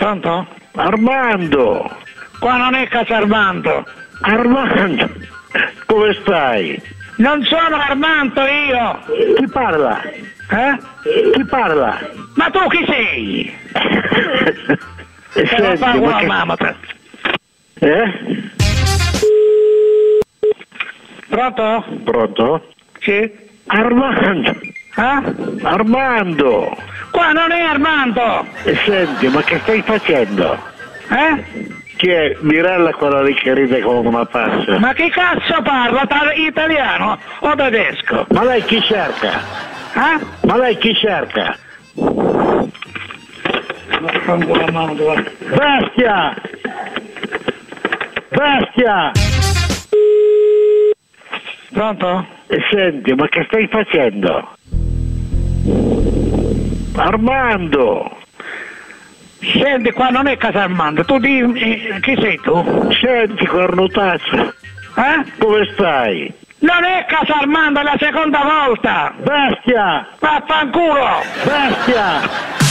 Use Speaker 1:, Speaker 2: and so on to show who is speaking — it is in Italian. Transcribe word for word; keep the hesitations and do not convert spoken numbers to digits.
Speaker 1: Pronto?
Speaker 2: Armando!
Speaker 1: Qua non è casa Armando.
Speaker 2: Armando! Come stai?
Speaker 1: Non sono Armando io!
Speaker 2: Chi parla?
Speaker 1: Eh?
Speaker 2: Chi parla?
Speaker 1: Ma tu chi sei?
Speaker 2: E
Speaker 1: Te lo
Speaker 2: senti,
Speaker 1: fa
Speaker 2: ma
Speaker 1: una
Speaker 2: che-
Speaker 1: mamma.
Speaker 2: Eh?
Speaker 1: Pronto?
Speaker 2: Pronto?
Speaker 1: Sì?
Speaker 2: Armando!
Speaker 1: Eh?
Speaker 2: Armando!
Speaker 1: Qua non è Armando!
Speaker 2: E senti, ma che stai facendo?
Speaker 1: Eh?
Speaker 2: Chi è? Mirella quella lì che ride come una pazza.
Speaker 1: Ma che cazzo parla? Ta- Italiano o tedesco?
Speaker 2: Ma lei chi cerca?
Speaker 1: Eh?
Speaker 2: Ma lei chi cerca? Bestia! Bestia!
Speaker 1: Pronto?
Speaker 2: E senti, ma che stai facendo? Armando!
Speaker 1: Senti, qua non è casa Armando. Tu di... eh, chi sei tu?
Speaker 2: Senti, cornutazzo,
Speaker 1: Eh?
Speaker 2: come stai?
Speaker 1: Non è casa Armando, è la seconda volta!
Speaker 2: Bestia!
Speaker 1: Vaffanculo!
Speaker 2: Bestia!